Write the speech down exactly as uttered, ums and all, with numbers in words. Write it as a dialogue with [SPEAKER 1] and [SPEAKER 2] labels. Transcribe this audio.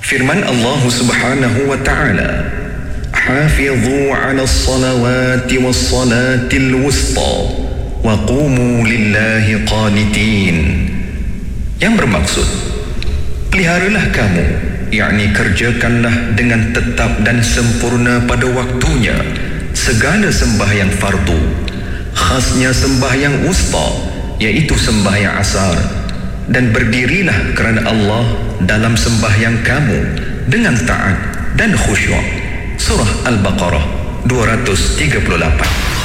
[SPEAKER 1] Firman Allah Subhanahu wa ta'ala, "Hafidhu 'alas salawati was salatil wusta wa qumu lillahi qanitin." Yang bermaksud, peliharalah kamu, yakni kerjakanlah dengan tetap dan sempurna pada waktunya segala sembahyang fardu, khasnya sembahyang wusta, iaitu sembahyang asar, dan berdirilah kerana Allah dalam sembahyang kamu dengan taat dan khusyuk. Surah Al-Baqarah dua ratus tiga puluh lapan.